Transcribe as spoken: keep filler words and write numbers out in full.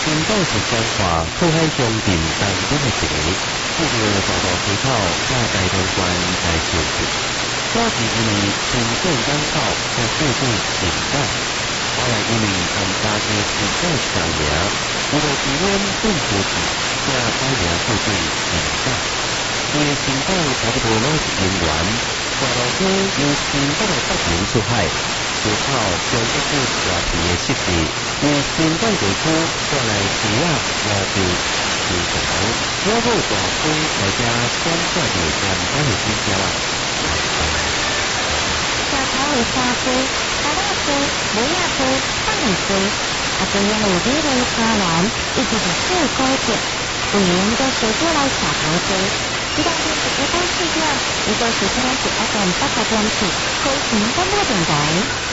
新北市彰化靠海乡镇东北的一个，这个大道溪口甲大东关来相接，早期因为新建港口甲附近近港，后来因为参加的新港上名，为了避免政府治，才改名附近近港。因为新港差不多拢是人员，大路溪由新港的北面出海。出口将一股蛇皮的设计，由新港地区带来鱼仔、鸭肉、鱼肠，还有大区来遮选择的简单的选择啊。 小头的沙区、沙拉区、梅亚区、放鱼区，啊，这样有美丽花园，以及是最高级，有人都随过来小头区。这当天是一般试点，伊都是从十一点八十点起，可以听广播电台。